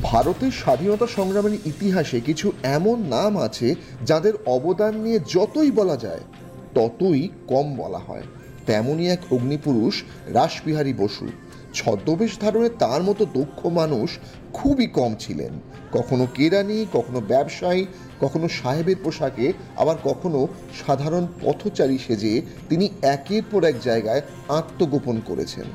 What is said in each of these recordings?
ভারতের স্বাধীনতা সংগ্রামের ইতিহাসে কিছু এমন নাম আছে যাদের অবদান নিয়ে যতই বলা যায় ততই কম বলা হয়। তেমনই এক অগ্নিপুরুষ রাসবিহারী বসু। ছদ্মবেশ ধারণে তার মতো দক্ষ মানুষ খুবই কম ছিলেন। কখনো কেরানি, কখনো ব্যবসায়ী, কখনো সাহেবের পোশাকে, আবার কখনো সাধারণ পথচারী সেজে তিনি একের পর এক জায়গায় আত্মগোপন করেছেন।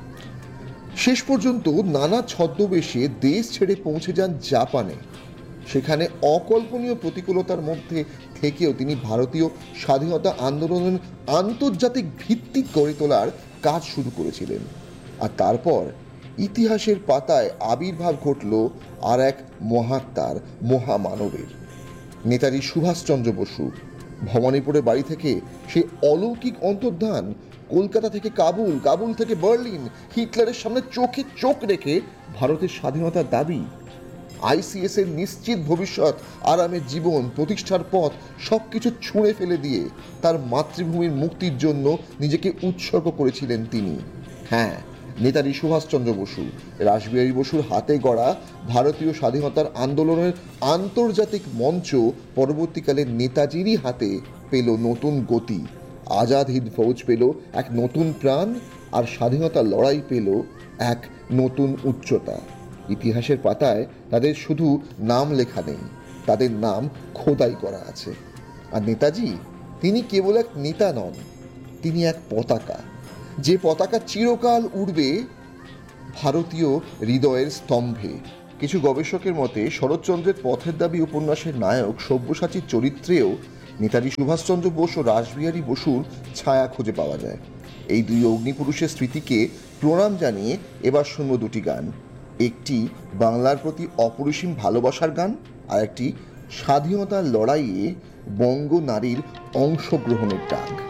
শেষ পর্যন্ত নানা ছদ্মবেশে দেশ ছেড়ে পৌঁছে যান জাপানে। সেখানে অকল্পনীয় প্রতিকূলতার মধ্যে থেকেও তিনি ভারতীয় স্বাধীনতা আন্দোলনের আন্তর্জাতিক ভিত্তি গড়ে তোলার কাজ শুরু করেছিলেন। আর তারপর ইতিহাসের পাতায় আবির্ভাব ঘটল আর এক মহাত্মার, মহামানবের, নেতাজি সুভাষচন্দ্র বসু। ভবানীপুরের বাড়ি থেকে সেই অলৌকিক অন্তর্ধান, কলকাতা থেকে কাবুল, কাবুল থেকে বার্লিন, হিটলারের সামনে চোখে চোখ রেখে ভারতের স্বাধীনতার দাবি, আইসিএস এর নিশ্চিত ভবিষ্যৎ, আরামের জীবন, প্রতিষ্ঠার পথ সব কিছু ছুঁড়ে ফেলে দিয়ে তার মাতৃভূমির মুক্তির জন্য নিজেকে উৎসর্গ করেছিলেন তিনি। হ্যাঁ, নেতাজি সুভাষচন্দ্র বসু। রাসবিহারী বসুর হাতে গড়া ভারতীয় স্বাধীনতার আন্দোলনের আন্তর্জাতিক মঞ্চ পরবর্তীকালে নেতাজিরই হাতে পেল নতুন গতি। আজাদ হিন্দ ফৌজ পেল এক নতুন প্রাণ, আর স্বাধীনতা লড়াই পেল এক নতুন উচ্চতা। ইতিহাসের পাতায় তাদের শুধু নাম লেখা নেই, তাদের নাম খোদাই করা আছে। আর নেতাজি, তিনি কেবল এক নেতা নন, তিনি এক পতাকা, যে পতাকা চিরকাল উড়বে ভারতীয় হৃদয়ের স্তম্ভে। কিছু গবেষকের মতে শরৎচন্দ্রের পথের দাবি উপন্যাসের নায়ক সব্যসাচীর চরিত্রেও নেতাজি সুভাষচন্দ্র বোস ও রাসবিহারী বসুর ছায়া খুঁজে পাওয়া যায়। এই দুই অগ্নিপুরুষের স্মৃতিকে প্রণাম জানিয়ে এবার শুনব দুটি গান। একটি বাংলার প্রতি অপরিসীম ভালোবাসার গান, আর একটি স্বাধীনতার লড়াইয়ে বঙ্গ নারীর অংশগ্রহণের ডাক।